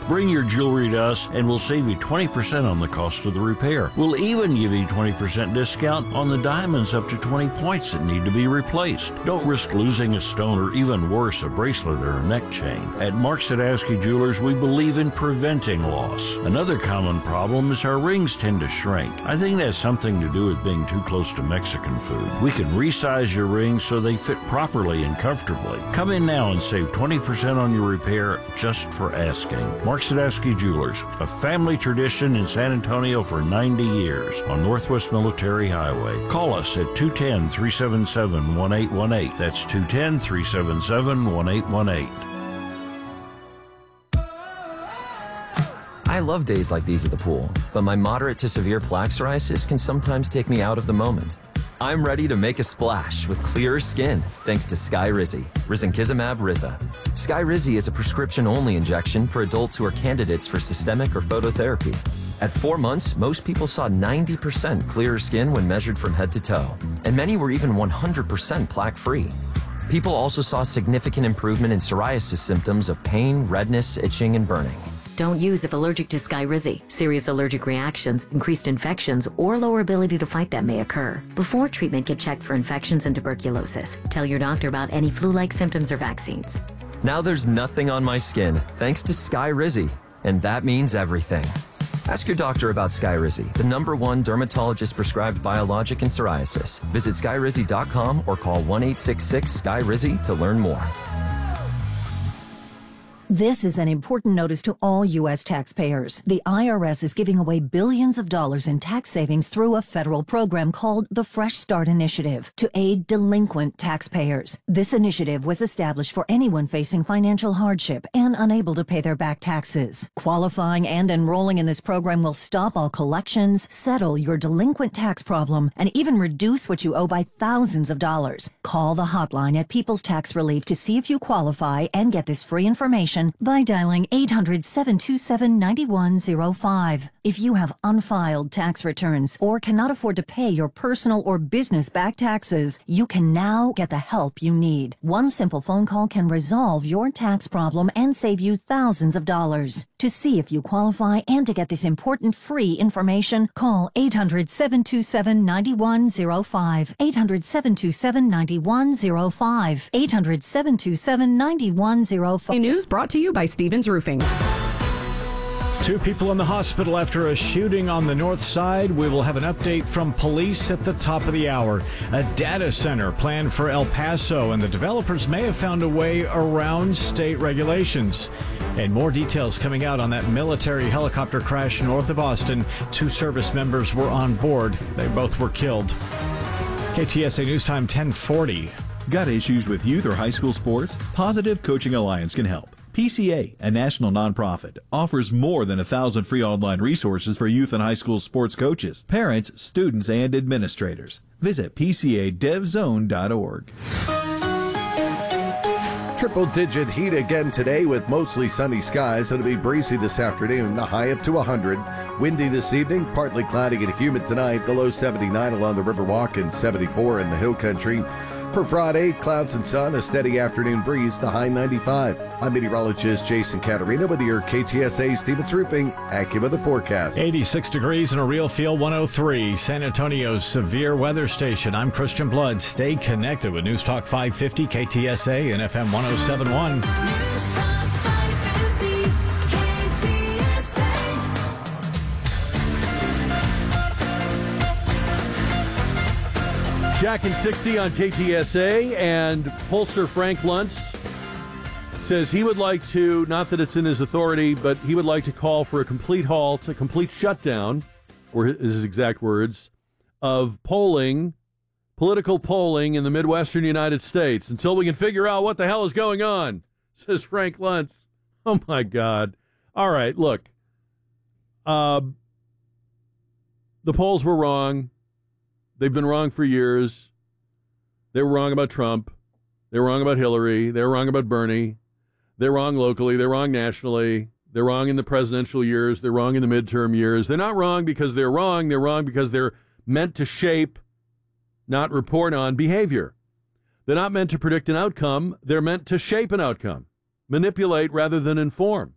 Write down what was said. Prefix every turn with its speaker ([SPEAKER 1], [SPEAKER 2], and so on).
[SPEAKER 1] Bring your jewelry to us and we'll save you 20% on the cost of the repair. We'll even give you 20% discount on the diamonds up to 20 points that need to be replaced. Don't risk losing a stone or even worse, a bracelet or a neck chain. At Mark Sadowski Jewelers, we believe in preventing loss. Another common problem is our rings tend to shrink. I think that's something to do with being too close to Mexican food. We can resize your rings so they fit properly and comfortably. Come in now and save 20% on your repair just for asking. Mark Sadowski Jewelers, a family tradition in San Antonio for 90 years on Northwest Military Highway. Call us at 210-377-1818. That's 210-377-1818.
[SPEAKER 2] I love days like these at the pool, but my moderate to severe plaque psoriasis can sometimes take me out of the moment. I'm ready to make a splash with clearer skin thanks to Skyrizi, risankizumab Riza. Skyrizi is a prescription-only injection for adults who are candidates for systemic or phototherapy. At 4 months, most people saw 90% clearer skin when measured from head to toe, and many were even 100% plaque-free. People also saw significant improvement in psoriasis symptoms of pain, redness, itching, and burning.
[SPEAKER 3] Don't use if allergic to Skyrizi. Serious allergic reactions, increased infections, or lower ability to fight them may occur. Before treatment, get checked for infections and tuberculosis. Tell your doctor about any flu-like symptoms or vaccines.
[SPEAKER 2] Now there's nothing on my skin thanks to Skyrizi, and that means everything. Ask your doctor about Skyrizi, the #1 dermatologist-prescribed biologic in psoriasis. Visit skyrizi.com or call 1-866-SKYRIZI to learn more.
[SPEAKER 4] This is an important notice to all U.S. taxpayers. The IRS is giving away billions of dollars in tax savings through a federal program called the Fresh Start Initiative to aid delinquent taxpayers. This initiative was established for anyone facing financial hardship and unable to pay their back taxes. Qualifying and enrolling in this program will stop all collections, settle your delinquent tax problem, and even reduce what you owe by thousands of dollars. Call the hotline at People's Tax Relief to see if you qualify and get this free information by dialing 800-727-9105. If you have unfiled tax returns or cannot afford to pay your personal or business back taxes, you can now get the help you need. One simple phone call can resolve your tax problem and save you thousands of dollars. To see if you qualify and to get this important free information, call 800-727-9105. 800-727-9105. 800-727-9105.
[SPEAKER 5] News brought to you by Stevens Roofing.
[SPEAKER 6] 2 people in the hospital after a shooting on the north side. We will have an update from police at the top of the hour. A data center planned for El Paso, and the developers may have found a way around state regulations. And more details coming out on that military helicopter crash north of Austin. 2 service members were on board. They both were killed. KTSA News Time 1040.
[SPEAKER 7] Got issues with youth or high school sports? Positive Coaching Alliance can help. PCA, a national nonprofit, offers more than 1,000 free online resources for youth and high school sports coaches, parents, students, and administrators. Visit PCADevZone.org.
[SPEAKER 8] Triple-digit heat again today with mostly sunny skies. It'll be breezy this afternoon, the high up to 100. Windy this evening, partly cloudy and humid tonight. The low 79 along the Riverwalk and 74 in the Hill Country. For Friday, clouds and sun, a steady afternoon breeze, the high 95. I'm meteorologist Jason Caterina with your KTSA Stevens Roofing AccuWeather forecast.
[SPEAKER 6] 86 degrees and a real feel 103. San Antonio's severe weather station. I'm Christian Blood. Stay connected with News Talk 550 KTSA and FM 1071.
[SPEAKER 9] News Talk 550 KTSA.
[SPEAKER 10] Jack and 60 on KTSA, and pollster Frank Luntz says he would like to, not that it's in his authority, but he would like to call for a complete halt, a complete shutdown, or his exact words, of polling, political polling in the Midwestern United States until we can figure out what the hell is going on, says Frank Luntz. Oh, my God. All right, look. The polls were wrong. They've been wrong for years. They were wrong about Trump. They were wrong about Hillary. They were wrong about Bernie. They're wrong locally. They're wrong nationally. They're wrong in the presidential years. They're wrong in the midterm years. They're not wrong because they're wrong. They're wrong because they're meant to shape, not report on, behavior. They're not meant to predict an outcome. They're meant to shape an outcome, manipulate rather than inform.